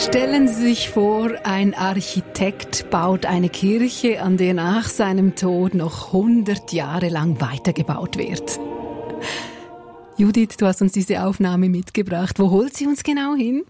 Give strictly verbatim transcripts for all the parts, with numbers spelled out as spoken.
Stellen Sie sich vor, ein Architekt baut eine Kirche, an der nach seinem Tod noch hundert Jahre lang weitergebaut wird. Judith, du hast uns diese Aufnahme mitgebracht. Wo holt sie uns genau hin?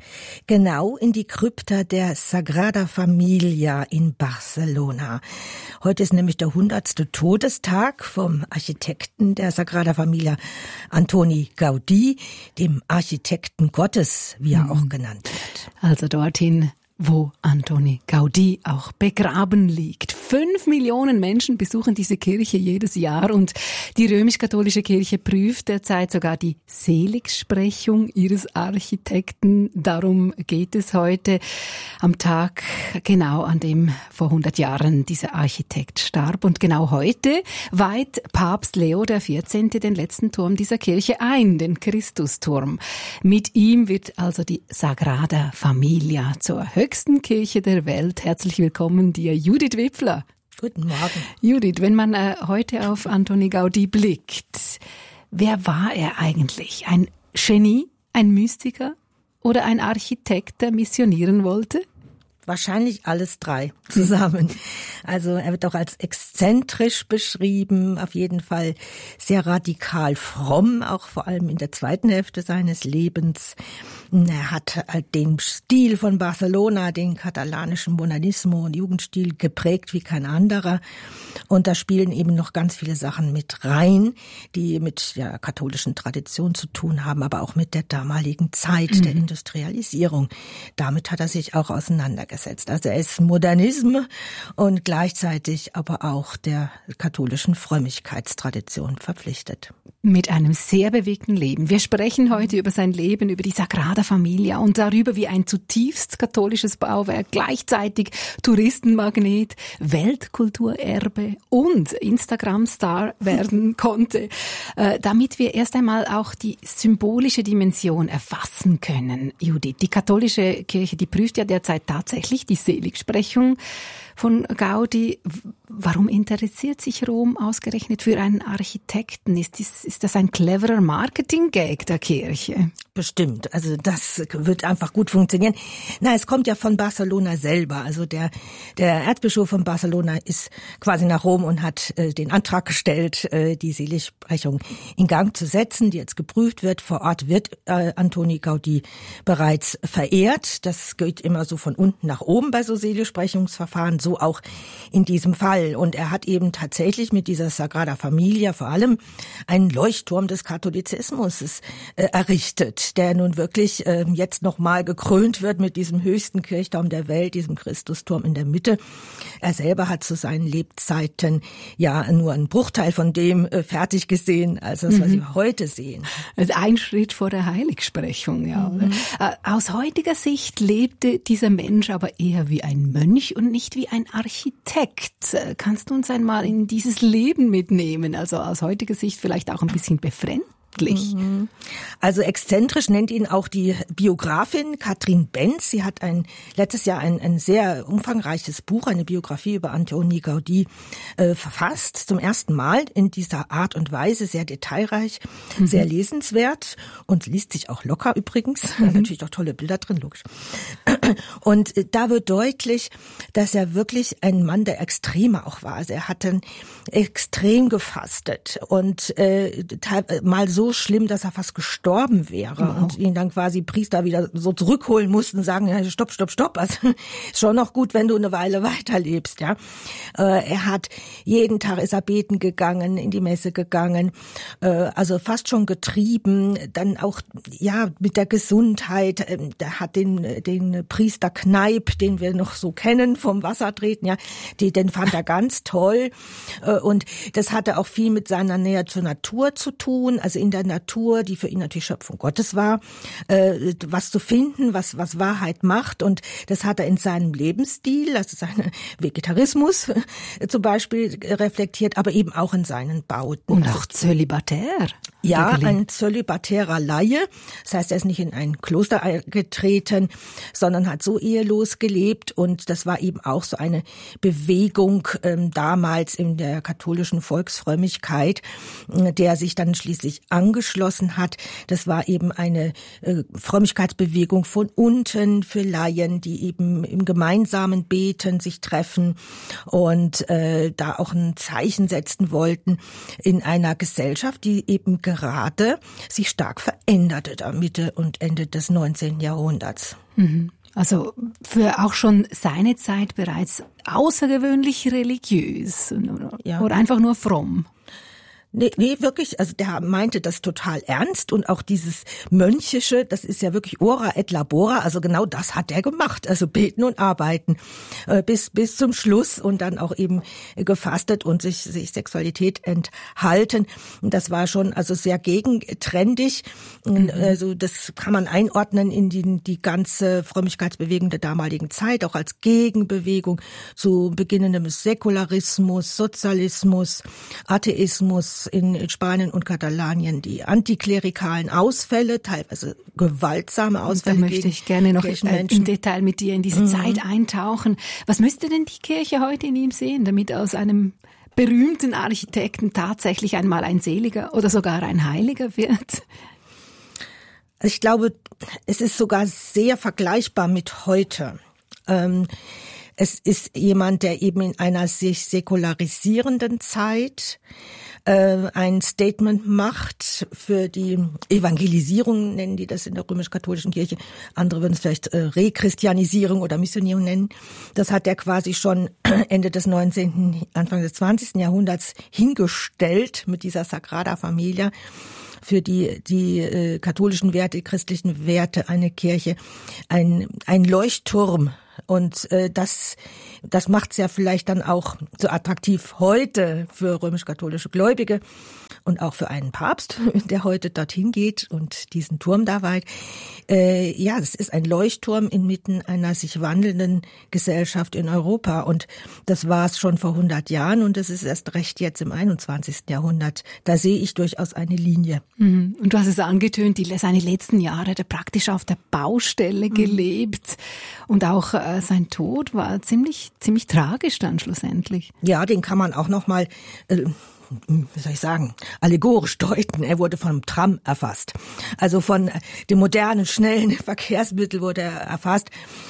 Genau in die Krypta der Sagrada Familia in Barcelona. Heute ist nämlich der hundertste Todestag vom Architekten der Sagrada Familia, Antoni Gaudí, dem Architekten Gottes, wie er auch genannt wird. Also dorthin, wo Antoni Gaudí auch begraben liegt. Fünf Millionen Menschen besuchen diese Kirche jedes Jahr und die römisch-katholische Kirche prüft derzeit sogar die Seligsprechung ihres Architekten. Darum geht es heute am Tag, genau an dem vor hundert Jahren dieser Architekt starb. Und genau heute weiht Papst Leo der vierzehnte den letzten Turm dieser Kirche ein, den Christusturm. Mit ihm wird also die Sagrada Familia zur höchsten Kirche der Welt. Herzlich willkommen dir, Judith Wipfler. Guten Morgen. Judith, wenn man äh, heute auf Antoni Gaudí blickt, wer war er eigentlich? Ein Genie, ein Mystiker oder ein Architekt, der missionieren wollte? Wahrscheinlich alles drei zusammen. Also er wird auch als exzentrisch beschrieben, auf jeden Fall sehr radikal fromm, auch vor allem in der zweiten Hälfte seines Lebens. Er hat den Stil von Barcelona, den katalanischen Modernismo und Jugendstil geprägt wie kein anderer. Und da spielen eben noch ganz viele Sachen mit rein, die mit der katholischen Tradition zu tun haben, aber auch mit der damaligen Zeit mhm. der Industrialisierung. Damit hat er sich auch auseinandergesetzt. Also er ist Modernismus und gleichzeitig aber auch der katholischen Frömmigkeitstradition verpflichtet. Mit einem sehr bewegten Leben. Wir sprechen heute über sein Leben, über die Sagrada Familia und darüber, wie ein zutiefst katholisches Bauwerk gleichzeitig Touristenmagnet, Weltkulturerbe und Instagram-Star werden konnte, äh, damit wir erst einmal auch die symbolische Dimension erfassen können. Judith, die katholische Kirche, die prüft ja derzeit tatsächlich die Seligsprechung von Gaudí. Warum interessiert sich Rom ausgerechnet für einen Architekten? Ist das, ist das ein cleverer Marketing-Gag der Kirche? Bestimmt. Also das wird einfach gut funktionieren. Na, es kommt ja von Barcelona selber. Also der, der Erzbischof von Barcelona ist quasi nach Rom und hat äh, den Antrag gestellt, äh, die Seligsprechung in Gang zu setzen, die jetzt geprüft wird. Vor Ort wird äh, Antoni Gaudí bereits verehrt. Das geht immer so von unten nach oben bei so Seligsprechungsverfahren, so auch in diesem Fall. Und er hat eben tatsächlich mit dieser Sagrada Familia vor allem einen Leuchtturm des Katholizismus äh, errichtet, der nun wirklich äh, jetzt nochmal gekrönt wird mit diesem höchsten Kirchturm der Welt, diesem Christusturm in der Mitte. Er selber hat zu seinen Lebzeiten ja nur einen Bruchteil von dem äh, fertig gesehen, als das, was mhm. wir heute sehen. Also ein Schritt vor der Heiligsprechung, ja. Mhm. Äh, aus heutiger Sicht lebte dieser Mensch aber eher wie ein Mönch und nicht wie ein Architekt. Kannst du uns einmal in dieses Leben mitnehmen? Also aus heutiger Sicht vielleicht auch ein bisschen befremdlich. Also exzentrisch nennt ihn auch die Biografin Katrin Benz. Sie hat ein letztes Jahr ein, ein sehr umfangreiches Buch, eine Biografie über Antoni Gaudí äh, verfasst. Zum ersten Mal in dieser Art und Weise, sehr detailreich, mhm. sehr lesenswert und liest sich auch locker übrigens. Mhm. Natürlich auch tolle Bilder drin, logisch. Und äh, da wird deutlich, dass er wirklich ein Mann der Extreme auch war. Also er hat dann extrem gefastet und äh, mal so schlimm, dass er fast gestorben wäre wow. und ihn dann quasi Priester wieder so zurückholen mussten und sagen, ja, stopp, stopp, stopp, also ist schon noch gut, wenn du eine Weile weiterlebst, ja. Äh, er hat jeden Tag ist er beten gegangen, in die Messe gegangen, äh, also fast schon getrieben, dann auch, ja, mit der Gesundheit, äh, der hat den, den Priester Kneipp, den wir noch so kennen vom Wassertreten, ja, die, den fand er ganz toll, äh, und das hatte auch viel mit seiner Nähe zur Natur zu tun, also in der Natur, die für ihn natürlich Schöpfung Gottes war, äh, was zu finden, was was Wahrheit macht, und das hat er in seinem Lebensstil, also seinen Vegetarismus äh, zum Beispiel reflektiert, aber eben auch in seinen Bauten. Und auch zölibatär. Ja, ein zölibatärer Laie. Das heißt, er ist nicht in ein Kloster getreten, sondern hat so ehelos gelebt. Und das war eben auch so eine Bewegung ähm, damals in der katholischen Volksfrömmigkeit, äh, der sich dann schließlich angeschlossen hat. Das war eben eine äh, Frömmigkeitsbewegung von unten für Laien, die eben im gemeinsamen Beten sich treffen und äh, da auch ein Zeichen setzen wollten in einer Gesellschaft, die eben gerade sich stark veränderte da Mitte und Ende des neunzehnten Jahrhunderts. Also für auch schon seine Zeit bereits außergewöhnlich religiös ja. oder einfach nur fromm. Nee, nee, wirklich, also der meinte das total ernst und auch dieses Mönchische, das ist ja wirklich ora et labora, also genau das hat er gemacht, also beten und arbeiten äh, bis bis zum Schluss und dann auch eben gefastet und sich sich Sexualität enthalten. Und das war schon also sehr gegentrendig. Mhm. Also das kann man einordnen in die die ganze Frömmigkeitsbewegung der damaligen Zeit, auch als Gegenbewegung zu beginnendem Säkularismus, Sozialismus, Atheismus in Spanien und Katalanien, die antiklerikalen Ausfälle, teilweise gewaltsame Ausfälle. Da möchte ich gerne noch im Detail mit dir in diese mhm. Zeit eintauchen. Was müsste denn die Kirche heute in ihm sehen, damit aus einem berühmten Architekten tatsächlich einmal ein Seliger oder sogar ein Heiliger wird? Ich glaube, es ist sogar sehr vergleichbar mit heute. Ähm, es ist jemand, der eben in einer sich säkularisierenden Zeit ein Statement macht für die Evangelisierung, nennen die das in der römisch-katholischen Kirche. Andere würden es vielleicht Rechristianisierung oder Missionierung nennen. Das hat er quasi schon Ende des neunzehnten, Anfang des zwanzigsten Jahrhunderts hingestellt mit dieser Sagrada Familia. Für die die äh, katholischen Werte, christlichen Werte, eine Kirche, ein ein Leuchtturm. Und äh, das das macht's ja vielleicht dann auch so attraktiv heute für römisch-katholische Gläubige und auch für einen Papst, der heute dorthin geht und diesen Turm da weiht. Äh, ja, es ist ein Leuchtturm inmitten einer sich wandelnden Gesellschaft in Europa. Und das war es schon vor hundert Jahren und es ist erst recht jetzt im einundzwanzigsten Jahrhundert. Da sehe ich durchaus eine Linie. Und du hast es angetönt, die, seine letzten Jahre hat er praktisch auf der Baustelle mhm. gelebt. Und auch äh, sein Tod war ziemlich, ziemlich tragisch dann schlussendlich. Ja, den kann man auch noch mal, äh, wie soll ich sagen, allegorisch deuten. Er wurde vom Tram erfasst. Also von dem modernen, schnellen Verkehrsmittel wurde er erfasst.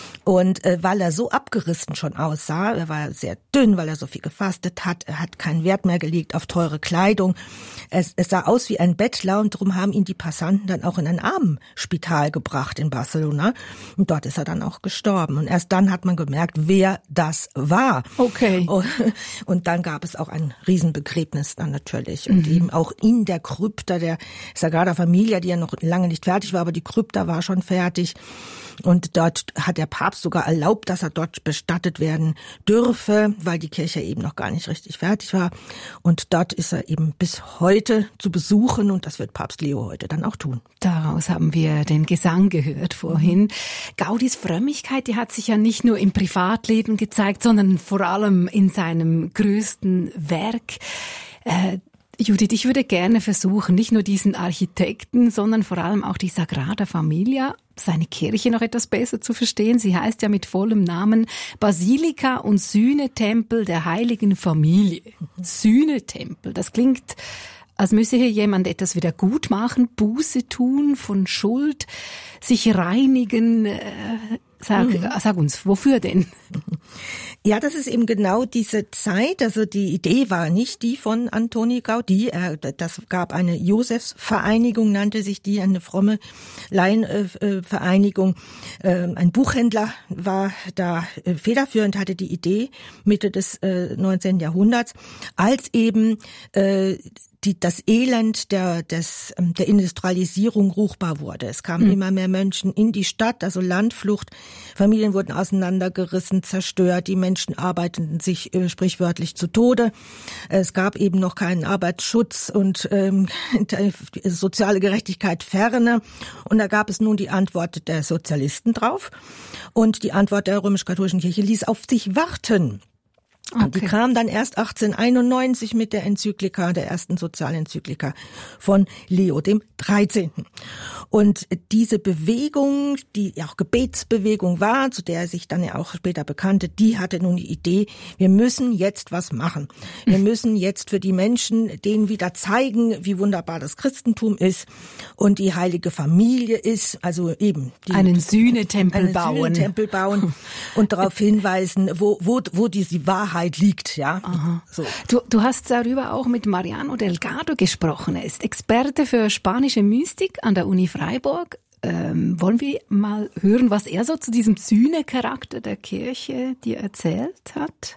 Und äh, weil er so abgerissen schon aussah, er war sehr dünn, weil er so viel gefastet hat, er hat keinen Wert mehr gelegt auf teure Kleidung. Es, es sah aus wie ein Bettler und darum haben ihn die Passanten dann auch in ein Armenspital gebracht in Barcelona. Und dort ist er dann auch gestorben. Und erst dann hat man gemerkt, wer das war. Okay. Und, und dann gab es auch ein Riesenbegräbnis dann natürlich. Und mhm. eben auch in der Krypta der Sagrada Familia, die ja noch lange nicht fertig war, aber die Krypta war schon fertig. Und dort hat der Papst sogar erlaubt, dass er dort bestattet werden dürfe, weil die Kirche eben noch gar nicht richtig fertig war. Und dort ist er eben bis heute zu besuchen und das wird Papst Leo heute dann auch tun. Daraus haben wir den Gesang gehört vorhin. Mhm. Gaudis Frömmigkeit, die hat sich ja nicht nur im Privatleben gezeigt, sondern vor allem in seinem größten Werk. Äh, Judith, ich würde gerne versuchen, nicht nur diesen Architekten, sondern vor allem auch die Sagrada Familia, seine Kirche noch etwas besser zu verstehen. Sie heißt ja mit vollem Namen Basilika und Sühnetempel der Heiligen Familie. Sühnetempel, das klingt, als müsse hier jemand etwas wieder gut machen, Buße tun von Schuld, sich reinigen. Äh, sag, mhm. sag uns, wofür denn? Ja, das ist eben genau diese Zeit. Also die Idee war nicht die von Antoni Gaudí. Er, das gab eine Josefsvereinigung, nannte sich die, eine fromme Laienvereinigung. Ein Buchhändler war da federführend, hatte die Idee Mitte des neunzehnten Jahrhunderts, als eben die, das Elend der, des, der Industrialisierung ruchbar wurde. Es kamen mhm. immer mehr Menschen in die Stadt, also Landflucht. Familien wurden auseinandergerissen, zerstört. Die Menschen arbeiteten sich äh, sprichwörtlich zu Tode. Es gab eben noch keinen Arbeitsschutz und ähm, soziale Gerechtigkeit ferne. Und da gab es nun die Antwort der Sozialisten drauf. Und die Antwort der römisch-katholischen Kirche ließ auf sich warten. Okay. Die kam dann erst achtzehnhunderteinundneunzig mit der Enzyklika, der ersten Sozialenzyklika von Leo dem dreizehnten. Und diese Bewegung, die auch Gebetsbewegung war, zu der er sich dann ja auch später bekannte, die hatte nun die Idee, wir müssen jetzt was machen. Wir müssen jetzt für die Menschen denen wieder zeigen, wie wunderbar das Christentum ist und die heilige Familie ist, also eben die, einen Sühnetempel einen bauen. Sühnetempel bauen und darauf hinweisen, wo, wo, wo diese Wahrheit liegt, ja. Aha. So. Du, du hast darüber auch mit Mariano Delgado gesprochen. Er ist Experte für spanische Mystik an der Uni Freiburg. Ähm, wollen wir mal hören, was er so zu diesem Sühnecharakter der Kirche dir erzählt hat?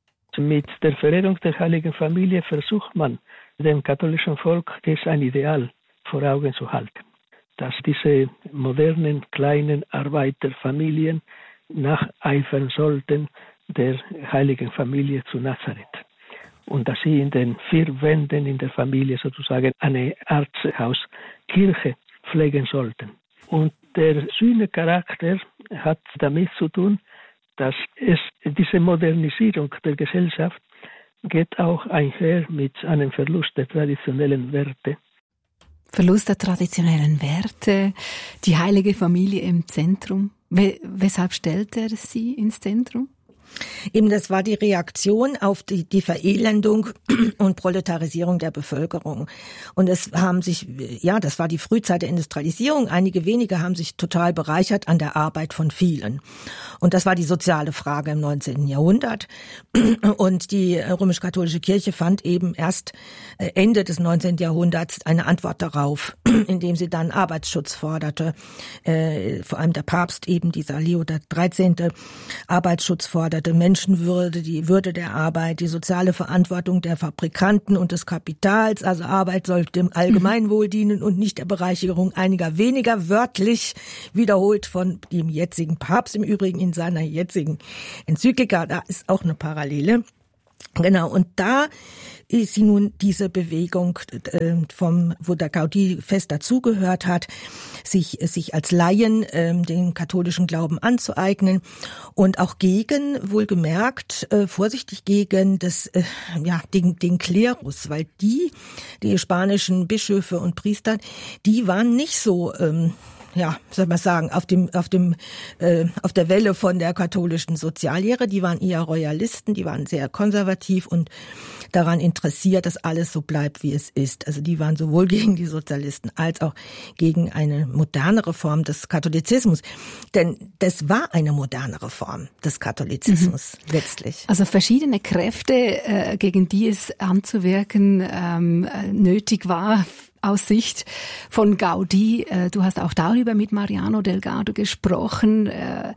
Mit der Verehrung der Heiligen Familie versucht man, dem katholischen Volk ein Ideal vor Augen zu halten, dass diese modernen kleinen Arbeiterfamilien nacheifern sollten der Heiligen Familie zu Nazareth. Und dass sie in den vier Wänden in der Familie sozusagen eine Art Hauskirche pflegen sollten. Und der Sühnecharakter hat damit zu tun, dass es diese Modernisierung der Gesellschaft geht auch einher mit einem Verlust der traditionellen Werte. Verlust der traditionellen Werte, die heilige Familie im Zentrum. We- weshalb stellt er sie ins Zentrum? Eben, das war die Reaktion auf die, die Verelendung und Proletarisierung der Bevölkerung. Und es haben sich, ja, das war die Frühzeit der Industrialisierung. Einige wenige haben sich total bereichert an der Arbeit von vielen. Und das war die soziale Frage im neunzehnten Jahrhundert. Und die römisch-katholische Kirche fand eben erst Ende des neunzehnten Jahrhunderts eine Antwort darauf, indem sie dann Arbeitsschutz forderte. Äh, vor allem der Papst, eben dieser Leo der dreizehnte, Arbeitsschutz forderte, Menschenwürde, die Würde der Arbeit, die soziale Verantwortung der Fabrikanten und des Kapitals. Also Arbeit sollte dem Allgemeinwohl dienen und nicht der Bereicherung einiger weniger, wörtlich wiederholt von dem jetzigen Papst, im Übrigen in seiner jetzigen Enzyklika. Da ist auch eine Parallele. Genau, und da ist sie nun diese Bewegung, äh, vom, wo der Gaudí fest dazugehört hat, sich, sich als Laien äh, den katholischen Glauben anzueignen und auch gegen, wohlgemerkt, äh, vorsichtig gegen das, äh, ja, den, den Klerus, weil die, die spanischen Bischöfe und Priester, die waren nicht so, ähm, ja, soll man sagen, auf dem, auf dem, äh, auf der Welle von der katholischen Soziallehre. Die waren eher Royalisten, die waren sehr konservativ und daran interessiert, dass alles so bleibt, wie es ist. Also die waren sowohl gegen die Sozialisten als auch gegen eine modernere Form des Katholizismus. Denn das war eine modernere Form des Katholizismus, mhm. letztlich. Also verschiedene Kräfte, äh, gegen die es anzuwirken ähm, nötig war, aus Sicht von Gaudí. Du hast auch darüber mit Mariano Delgado gesprochen,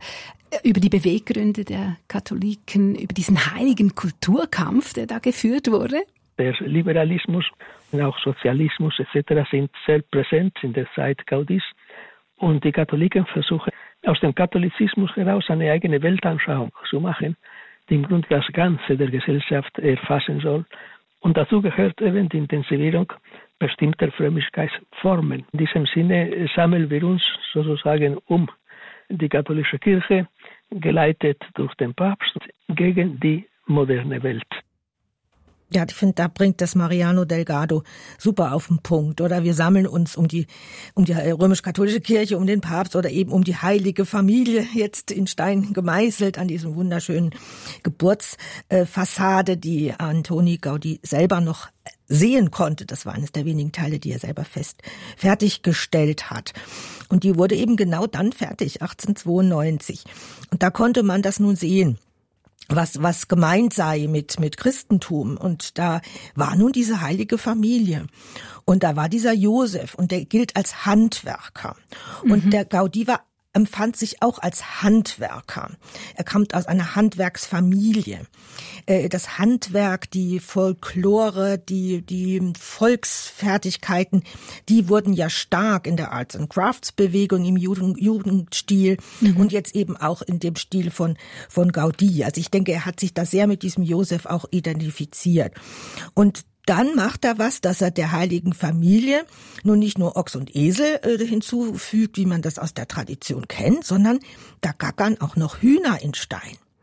über die Beweggründe der Katholiken, über diesen heiligen Kulturkampf, der da geführt wurde. Der Liberalismus und auch Sozialismus et cetera sind sehr präsent in der Zeit Gaudís. Und die Katholiken versuchen, aus dem Katholizismus heraus eine eigene Weltanschauung zu machen, die im Grunde das Ganze der Gesellschaft erfassen soll. Und dazu gehört eben die Intensivierung bestimmter Frömmigkeitsformen. In diesem Sinne sammeln wir uns sozusagen um die katholische Kirche, geleitet durch den Papst, gegen die moderne Welt. Ja, ich finde, da bringt das Mariano Delgado super auf den Punkt. Oder wir sammeln uns um die, um die römisch-katholische Kirche, um den Papst oder eben um die heilige Familie, jetzt in Stein gemeißelt an diesem wunderschönen Geburtsfassade, die Antoni Gaudí selber noch sehen konnte. Das war eines der wenigen Teile, die er selber fest fertiggestellt hat. Und die wurde eben genau dann fertig, achtzehnhundertzweiundneunzig. Und da konnte man das nun sehen, was was gemeint sei mit mit Christentum. Und da war nun diese heilige Familie. Und da war dieser Josef und der gilt als Handwerker. Und mhm. der Gaudí war empfand sich auch als Handwerker. Er kommt aus einer Handwerksfamilie. Das Handwerk, die Folklore, die die Volksfertigkeiten, die wurden ja stark in der Arts and Crafts Bewegung im Jugend, Jugendstil mhm. und jetzt eben auch in dem Stil von von Gaudí. Also ich denke, er hat sich da sehr mit diesem Josef auch identifiziert. Und dann macht er was, dass er der heiligen Familie nun nicht nur Ochs und Esel äh, hinzufügt, wie man das aus der Tradition kennt, sondern da gackern auch noch Hühner in Stein.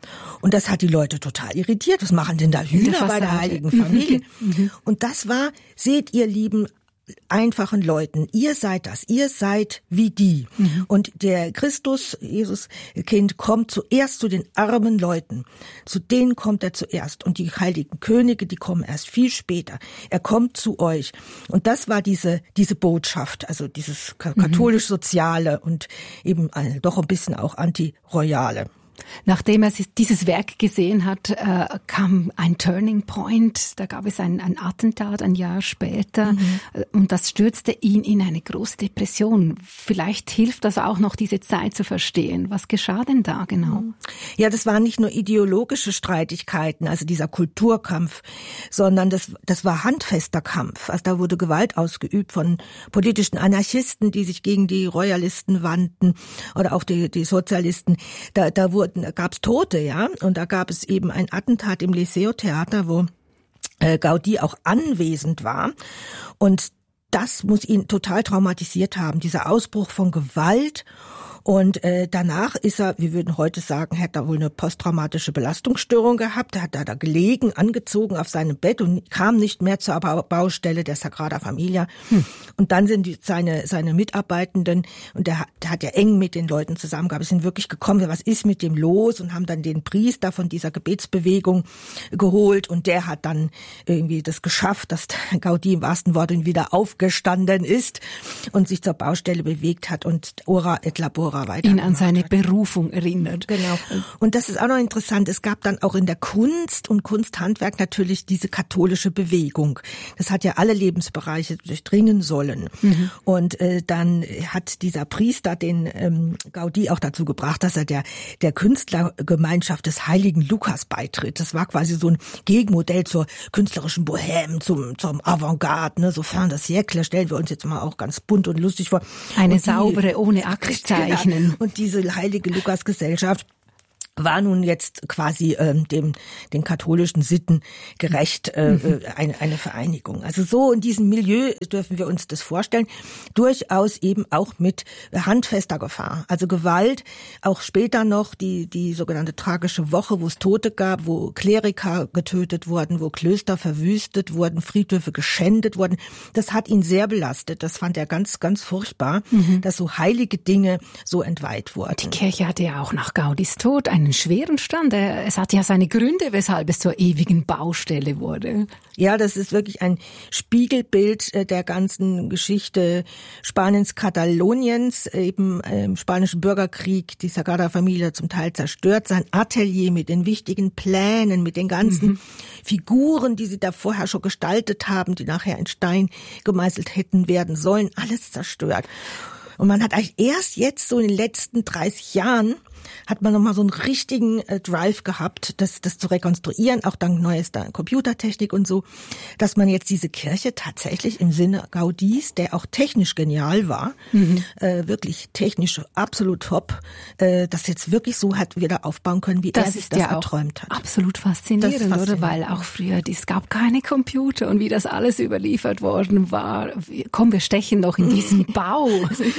Und das hat die Leute total irritiert. Was machen denn da Hühner bei der Heiligen Familie? Und das war, seht ihr lieben einfachen Leuten, ihr seid das, ihr seid wie die. Mhm. Und der Christus, Jesus Kind, kommt zuerst zu den armen Leuten. Zu denen kommt er zuerst. Und die heiligen Könige, die kommen erst viel später. Er kommt zu euch. Und das war diese diese Botschaft, also dieses katholisch-soziale und eben eine, doch ein bisschen auch anti-royale. Nachdem er dieses Werk gesehen hat, äh, kam ein Turning Point. Da gab es ein, ein Attentat ein Jahr später. Mhm. Und das stürzte ihn in eine große Depression. Vielleicht hilft das auch noch, diese Zeit zu verstehen. Was geschah denn da genau? Ja, das waren nicht nur ideologische Streitigkeiten, also dieser Kulturkampf, sondern das, das war handfester Kampf. Also da wurde Gewalt ausgeübt von politischen Anarchisten, die sich gegen die Royalisten wandten oder auch die, die Sozialisten. Da, da wurde Da gab es Tote, ja, und da gab es eben ein Attentat im Liceo-Theater, wo äh, Gaudí auch anwesend war, und das muss ihn total traumatisiert haben, dieser Ausbruch von Gewalt. Und äh, danach ist er, wir würden heute sagen, hätte er wohl eine posttraumatische Belastungsstörung gehabt. Er hat da, da gelegen, angezogen auf seinem Bett und kam nicht mehr zur Baustelle der Sagrada Familia. Hm. Und dann sind die, seine seine Mitarbeitenden, und der, der hat ja eng mit den Leuten zusammengearbeitet, sind wirklich gekommen, was ist mit dem los, und haben dann den Priester von dieser Gebetsbewegung geholt, und der hat dann irgendwie das geschafft, dass Gaudí im wahrsten Worte wieder aufgestanden ist und sich zur Baustelle bewegt hat und Ora et Labora ihn an seine Berufung erinnert. Genau. Und das ist auch noch interessant. Es gab dann auch in der Kunst und Kunsthandwerk natürlich diese katholische Bewegung. Das hat ja alle Lebensbereiche durchdringen sollen. Mhm. Und äh, dann hat dieser Priester den ähm, Gaudí auch dazu gebracht, dass er der der Künstlergemeinschaft des heiligen Lukas beitritt. Das war quasi so ein Gegenmodell zur künstlerischen Bohème, zum zum Avantgarde, ne, so fin de siècle, stellen wir uns jetzt mal auch ganz bunt und lustig vor. Eine und die, saubere, ohne Achszeichen. Und diese heilige Lukasgesellschaft war nun jetzt quasi ähm, dem den katholischen Sitten gerecht äh, mhm. eine, eine Vereinigung. Also so in diesem Milieu dürfen wir uns das vorstellen, durchaus eben auch mit handfester Gefahr. Also Gewalt, auch später noch die die sogenannte tragische Woche, wo es Tote gab, wo Kleriker getötet wurden, wo Klöster verwüstet wurden, Friedhöfe geschändet wurden. Das hat ihn sehr belastet. Das fand er ganz, ganz furchtbar, mhm. dass so heilige Dinge so entweiht wurden. Die Kirche hatte ja auch nach Gaudís Tod einen schweren Stand. Es hat ja seine Gründe, weshalb es zur ewigen Baustelle wurde. Ja, das ist wirklich ein Spiegelbild der ganzen Geschichte Spaniens, Kataloniens, eben im Spanischen Bürgerkrieg, die Sagrada Familia zum Teil zerstört, sein Atelier mit den wichtigen Plänen, mit den ganzen mhm. Figuren, die sie da vorher schon gestaltet haben, die nachher in Stein gemeißelt hätten werden sollen, alles zerstört. Und man hat eigentlich erst jetzt so in den letzten dreißig Jahren hat man nochmal so einen richtigen äh, Drive gehabt, das, das zu rekonstruieren, auch dank neuester Computertechnik und so, dass man jetzt diese Kirche tatsächlich im Sinne Gaudís, der auch technisch genial war, mhm. äh, wirklich technisch absolut top, äh, das jetzt wirklich so hat wieder aufbauen können, wie das er sich das ja erträumt hat. Absolut faszinierend, faszinierend, oder? Weil auch früher, es gab keine Computer, und wie das alles überliefert worden war. Komm, wir stechen noch in diesen Bau.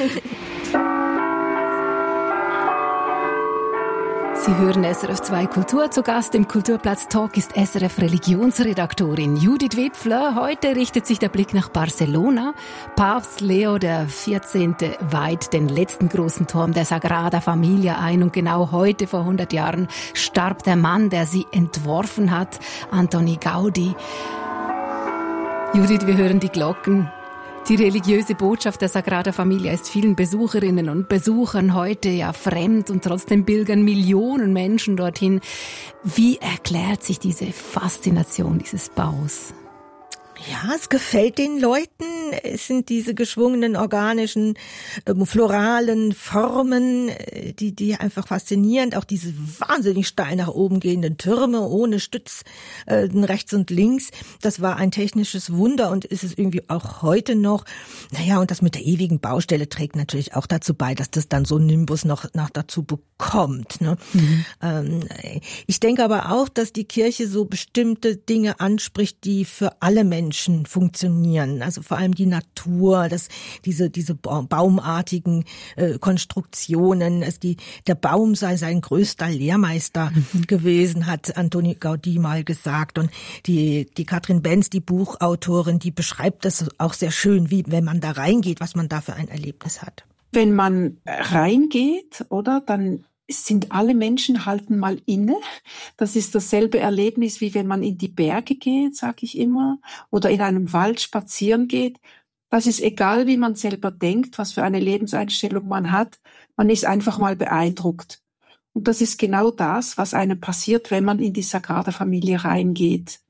Sie hören S R F zwei Kultur. Zu Gast im Kulturplatz Talk ist S R F Religionsredaktorin Judith Wipfler. Heute richtet sich der Blick nach Barcelona. Papst Leo der vierzehnte weiht den letzten großen Turm der Sagrada Familia ein. Und genau heute, vor hundert Jahren, starb der Mann, der sie entworfen hat, Antoni Gaudí. Judith, wir hören die Glocken. Die religiöse Botschaft der Sagrada Familia ist vielen Besucherinnen und Besuchern heute ja fremd, und trotzdem pilgern Millionen Menschen dorthin. Wie erklärt sich diese Faszination dieses Baus? Ja, es gefällt den Leuten. Es sind diese geschwungenen, organischen, äh, floralen Formen, äh, die die einfach faszinierend. Auch diese wahnsinnig steil nach oben gehenden Türme ohne Stütz äh, rechts und links. Das war ein technisches Wunder und ist es irgendwie auch heute noch. Naja, und das mit der ewigen Baustelle trägt natürlich auch dazu bei, dass das dann so einen Nimbus noch, noch dazu bekommt. Ne? Mhm. Ähm, ich denke aber auch, dass die Kirche so bestimmte Dinge anspricht, die für alle Menschen Menschen funktionieren. Also vor allem die Natur, das, diese, diese baumartigen äh, Konstruktionen. Also die, der Baum sei sein größter Lehrmeister mhm. gewesen, hat Antoni Gaudí mal gesagt. Und die, die Katrin Benz, die Buchautorin, die beschreibt das auch sehr schön, wie wenn man da reingeht, was man da für ein Erlebnis hat. Wenn man reingeht, oder, dann sind alle Menschen halten mal inne. Das ist dasselbe Erlebnis, wie wenn man in die Berge geht, sage ich immer, oder in einem Wald spazieren geht. Das ist egal, wie man selber denkt, was für eine Lebenseinstellung man hat. Man ist einfach mal beeindruckt. Und das ist genau das, was einem passiert, wenn man in die Sagrada Familia reingeht.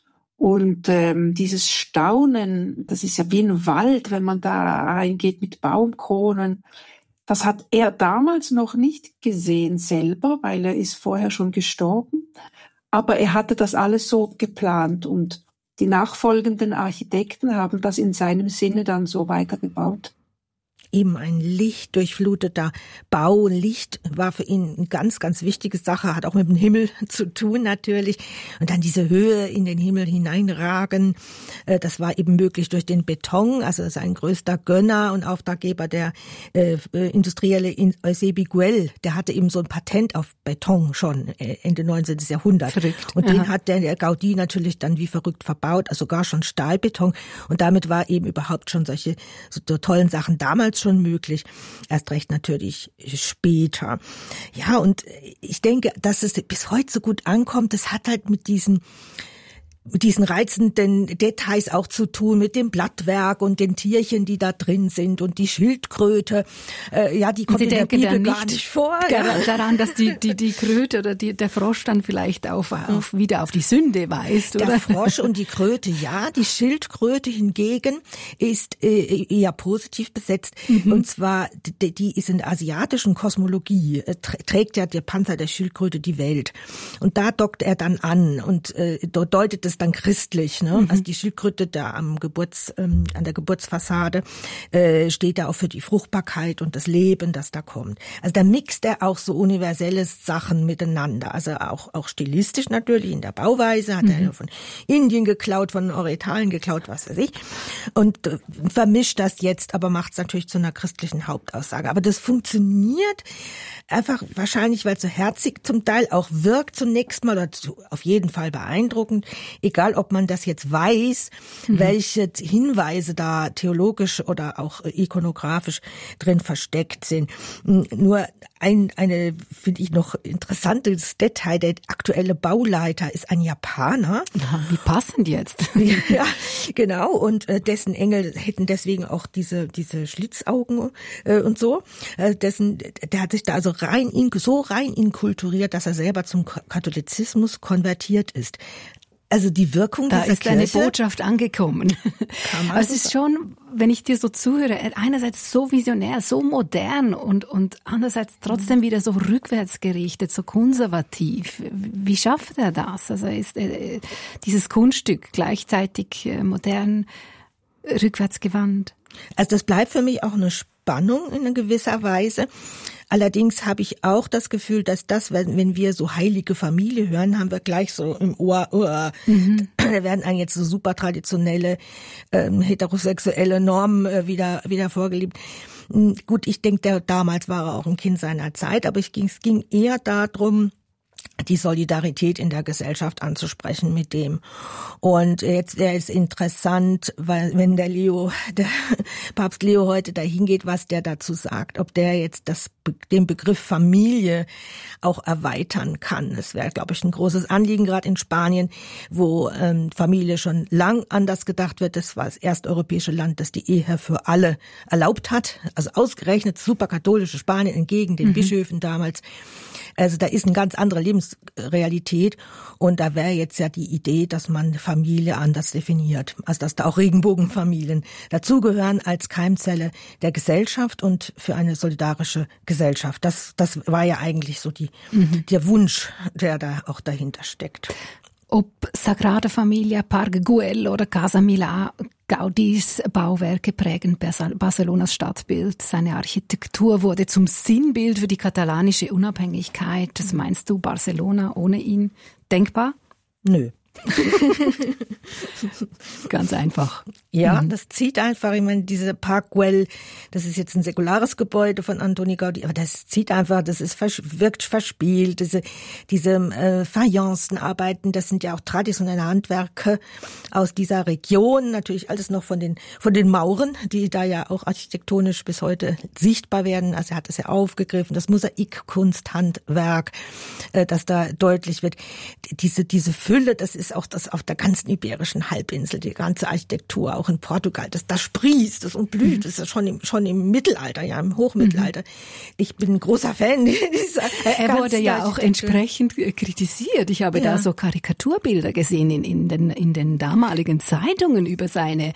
Und ähm, dieses Staunen, das ist ja wie ein Wald, wenn man da reingeht mit Baumkronen. Das hat er damals noch nicht gesehen selber, weil er ist vorher schon gestorben. Aber er hatte das alles so geplant und die nachfolgenden Architekten haben das in seinem Sinne dann so weitergebaut. Eben ein lichtdurchfluteter Bau. Licht war für ihn eine ganz, ganz wichtige Sache, hat auch mit dem Himmel zu tun natürlich. Und dann diese Höhe in den Himmel hineinragen, das war eben möglich durch den Beton, also sein größter Gönner und Auftraggeber, der äh, industrielle Eusebi Güell, der hatte eben so ein Patent auf Beton schon Ende neunzehnten. Jahrhundert. Verrückt. Und den Aha. hat der, der Gaudí natürlich dann wie verrückt verbaut, also sogar schon Stahlbeton. Und damit war eben überhaupt schon solche so tollen Sachen damals schon möglich, erst recht natürlich später. Ja, und ich denke, dass es bis heute so gut ankommt, das hat halt mit diesen mit diesen reizenden Details auch zu tun, mit dem Blattwerk und den Tierchen, die da drin sind und die Schildkröte. Äh, ja, die kommt Sie in der Bibel nicht gar nicht vor. Daran, Ja. daran dass die, die, die Kröte oder die, der Frosch dann vielleicht auf, auf, wieder auf die Sünde weist, oder? Der Frosch und die Kröte, ja. Die Schildkröte hingegen ist äh, eher positiv besetzt. Mhm. Und zwar, die, die ist in der asiatischen Kosmologie, äh, trägt ja der Panzer der Schildkröte die Welt. Und da dockt er dann an und äh, dort deutet es dann christlich, ne? Mhm. Also die Schildkröte da am Geburts, ähm, an der Geburtsfassade äh, steht da auch für die Fruchtbarkeit und das Leben, das da kommt. Also da mixt er auch so universelle Sachen miteinander. Also auch auch stilistisch natürlich in der Bauweise hat mhm. er ja von Indien geklaut, von Orientalen geklaut, was weiß ich. Und äh, vermischt das jetzt, aber macht es natürlich zu einer christlichen Hauptaussage. Aber das funktioniert einfach wahrscheinlich, weil es so herzig zum Teil auch wirkt zunächst mal, oder auf jeden Fall beeindruckend. Egal, ob man das jetzt weiß, mhm. welche Hinweise da theologisch oder auch ikonografisch drin versteckt sind. Nur ein, eine, finde ich noch interessantes Detail, der aktuelle Bauleiter ist ein Japaner. Ja, wie passend jetzt. Ja, genau. Und äh, dessen Engel hätten deswegen auch diese, diese Schlitzaugen äh, und so. Äh, dessen, der hat sich da also rein, in, so rein inkulturiert, dass er selber zum Katholizismus konvertiert ist. Also die Wirkung da dieser ist eine Kirche, Botschaft angekommen. Aber es ist schon, wenn ich dir so zuhöre, einerseits so visionär, so modern und und andererseits trotzdem wieder so rückwärtsgerichtet, so konservativ. Wie schafft er das? Also ist äh, dieses Kunststück gleichzeitig äh, modern, rückwärtsgewandt? Also das bleibt für mich auch eine Spannung in gewisser Weise. Allerdings habe ich auch das Gefühl, dass das, wenn, wenn wir so heilige Familie hören, haben wir gleich so im Ohr, oh, mhm. da werden einem jetzt so super traditionelle ähm, heterosexuelle Normen äh, wieder wieder vorgelebt. Gut, ich denke, der damals war er auch ein Kind seiner Zeit, aber es ging, es ging eher darum, die Solidarität in der Gesellschaft anzusprechen mit dem. Und jetzt wäre es interessant, weil wenn der Leo, der Papst Leo heute dahin geht, was der dazu sagt, ob der jetzt das, den Begriff Familie auch erweitern kann. Das wäre, glaube ich, ein großes Anliegen, gerade in Spanien, wo ähm, Familie schon lang anders gedacht wird. Das war das erste europäische Land, das die Ehe für alle erlaubt hat. Also ausgerechnet superkatholische Spanien entgegen den mhm. Bischöfen damals. Also da ist eine ganz andere Lebensrealität und da wäre jetzt ja die Idee, dass man Familie anders definiert. Also dass da auch Regenbogenfamilien dazugehören als Keimzelle der Gesellschaft und für eine solidarische Gesellschaft. Das, das war ja eigentlich so die, mhm. der Wunsch, der da auch dahinter steckt. Ob Sagrada Familia, Parque Güell oder Casa Milà, Gaudís Bauwerke prägen Barcelonas Stadtbild. Seine Architektur wurde zum Sinnbild für die katalanische Unabhängigkeit. Was meinst du, Barcelona ohne ihn denkbar? Nö. Ganz einfach. Ja, mhm. das zieht einfach, ich meine, diese Park Güell, das ist jetzt ein säkulares Gebäude von Antoni Gaudí, aber das zieht einfach, das ist wirkt verspielt, diese diese äh, Fayencenarbeiten, das sind ja auch traditionelle Handwerke aus dieser Region, natürlich alles noch von den von den Mauren, die da ja auch architektonisch bis heute sichtbar werden. Also er hat das ja aufgegriffen, das Mosaikkunsthandwerk, äh, das da deutlich wird. Diese diese Fülle, das ist auch das auf der ganzen iberischen Halbinsel, die ganze Architektur, auch in Portugal, das da sprießt das und blüht, das ist schon im, schon im Mittelalter, ja, im Hochmittelalter. Mhm. Ich bin ein großer Fan dieser Er wurde ja auch entsprechend kritisiert. Ich habe ja. da so Karikaturbilder gesehen in, in, den, in den damaligen Zeitungen über seine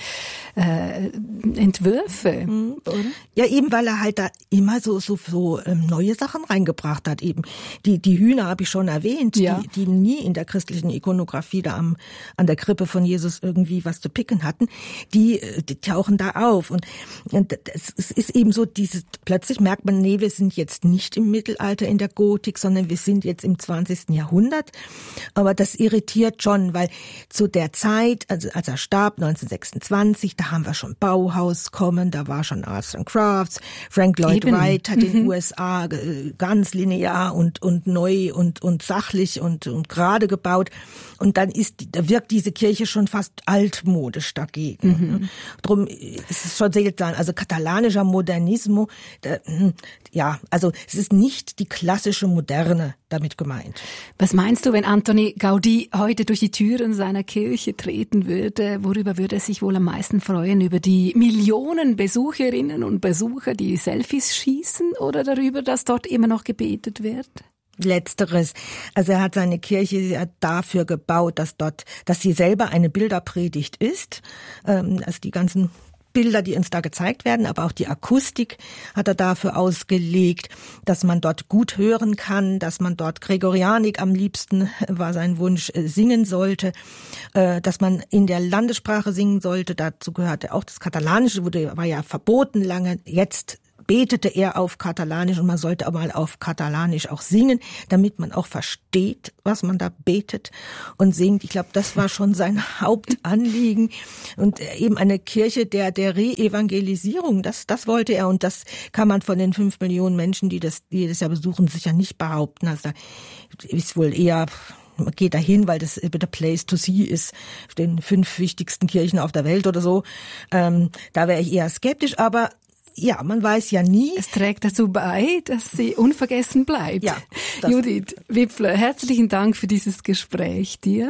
äh, Entwürfe. Mhm. Oder? Ja, eben, weil er halt da immer so so so ähm, neue Sachen reingebracht hat. Eben die die Hühner habe ich schon erwähnt, ja. die, die nie in der christlichen Ikonografie da am an der Krippe von Jesus irgendwie was zu picken hatten, die, die tauchen da auf. Und, und es ist eben so, diese, plötzlich merkt man, nee, wir sind jetzt nicht im Mittelalter in der Gotik, sondern wir sind jetzt im zwanzigsten Jahrhundert. Aber das irritiert schon, weil zu der Zeit, also als er starb, neunzehnhundertsechsundzwanzig, da haben wir schon Bauhaus kommen, da war schon Arts and Crafts. Frank Lloyd eben. Wright hat mhm. in den U S A ganz linear und, und neu und, und sachlich und, und gerade gebaut. Und dann ist, da wirkt diese Kirche schon fast altmodisch dagegen. Mhm. Drum ist es schon seltsam. Also katalanischer Modernismo, da, ja, also es ist nicht die klassische Moderne damit gemeint. Was meinst du, wenn Antoni Gaudí heute durch die Türen seiner Kirche treten würde? Worüber würde er sich wohl am meisten freuen? Über die Millionen Besucherinnen und Besucher, die Selfies schießen, oder darüber, dass dort immer noch gebetet wird? Letzteres. Also er hat seine Kirche er hat dafür gebaut, dass dort, dass sie selber eine Bilderpredigt ist. Ähm, also die ganzen Bilder, die uns da gezeigt werden, aber auch die Akustik hat er dafür ausgelegt, dass man dort gut hören kann, dass man dort Gregorianik am liebsten, war sein Wunsch, singen sollte, dass man in der Landessprache singen sollte. Dazu gehörte auch das Katalanische, wurde, war ja verboten lange, jetzt betete er auf Katalanisch und man sollte aber mal auf Katalanisch auch singen, damit man auch versteht, was man da betet und singt. Ich glaube, das war schon sein Hauptanliegen und eben eine Kirche der der Re-Evangelisierung, das das wollte er und das kann man von den fünf Millionen Menschen, die das jedes Jahr besuchen, sicher nicht behaupten. Also da ist wohl eher man geht dahin, weil das the place to see ist, den fünf wichtigsten Kirchen auf der Welt oder so. Ähm, da wäre ich eher skeptisch, aber ja, man weiß ja nie. Es trägt dazu bei, dass sie unvergessen bleibt. Ja, Judith Wipfler, herzlichen Dank für dieses Gespräch dir.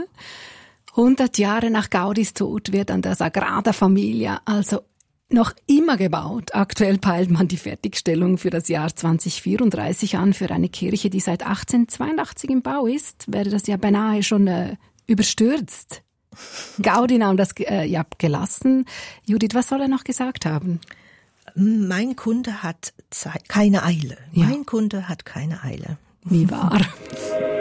hundert Jahre nach Gaudís Tod wird an der Sagrada Familia also noch immer gebaut. Aktuell peilt man die Fertigstellung für das Jahr zweitausendvierunddreißig an. Für eine Kirche, die seit achtzehnhundertzweiundachtzig im Bau ist, wäre das ja beinahe schon äh, überstürzt. Gaudí nahm das äh, ja gelassen. Judith, was soll er noch gesagt haben? Mein Kunde hat Zeit, keine Eile. Ja. Mein Kunde hat keine Eile. Wie wahr.